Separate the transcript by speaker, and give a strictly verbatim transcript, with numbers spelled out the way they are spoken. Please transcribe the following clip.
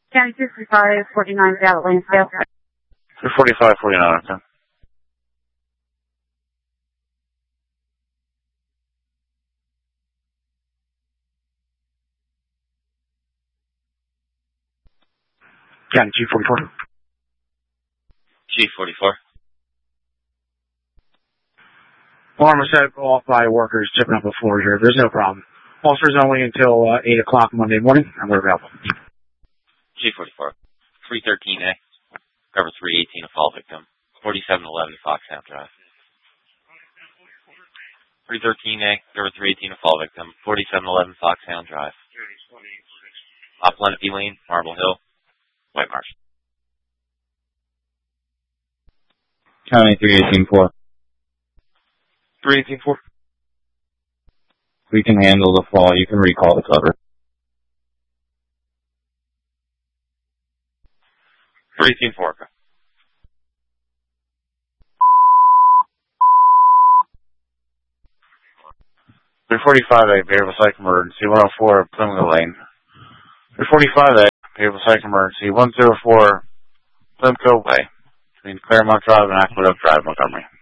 Speaker 1: County two forty-five forty-nine Valley Lanesdale.
Speaker 2: two forty-five forty-nine, okay. County G forty-four.
Speaker 3: G forty-four.
Speaker 2: Alarm is set off by workers chipping up a floor here. There's no problem. Officers only until uh, eight o'clock Monday morning, and we're available.
Speaker 3: G forty-four. three thirteen A. Cover three eighteen, a fall victim. forty-seven eleven Foxhound Drive. three thirteen A. Cover three eighteen, a fall victim. forty-seven eleven Foxhound Drive. Op Lenape Lane, Marble Hill, White Marsh.
Speaker 4: County three eighteen four.
Speaker 2: three eighteen four.
Speaker 4: We can handle the fall. You can recall the cover.
Speaker 3: three eighteen four.
Speaker 2: three forty-five A, behavioral psych emergency, one oh four Plymouth Lane. three forty-five A, behavioral psych emergency, one oh four Plimco Way, between Claremont Drive and Aqueduct Drive, Montgomery.